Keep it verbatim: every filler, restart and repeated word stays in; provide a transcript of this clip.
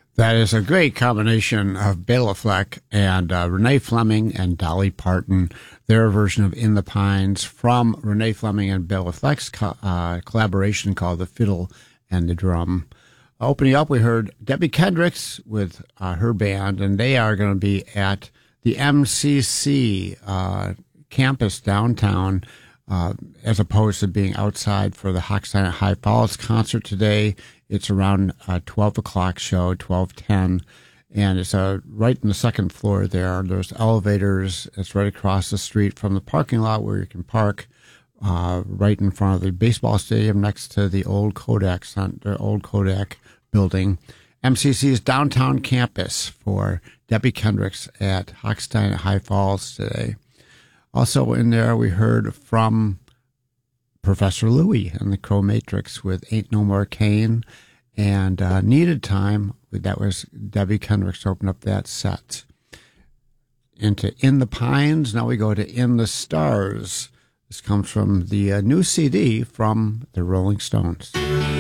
That is a great combination of Bela Fleck and uh, Renee Fleming and Dolly Parton, their version of In the Pines from Renee Fleming and Bela Fleck's co- uh, collaboration called The Fiddle and the Drum. Opening up, we heard Debbie Kendricks with uh, her band, and they are going to be at the M C C uh, campus downtown, uh, as opposed to being outside for the Hochstein at High Falls concert today. It's around a twelve o'clock show, twelve ten, and it's uh, right in the second floor there. There's elevators. It's right across the street from the parking lot where you can park, uh, right in front of the baseball stadium next to the old Kodak Center, old Kodak building. M C C's downtown campus for Debbie Kendricks at Hochstein at High Falls today. Also in there, we heard from Professor Louie and the Crow Matrix with Ain't No More Cane, and uh, Needed Time. That was Debbie Kendricks opened up that set. Into In the Pines. Now we go to In the Stars. This comes from the uh, new C D from the Rolling Stones.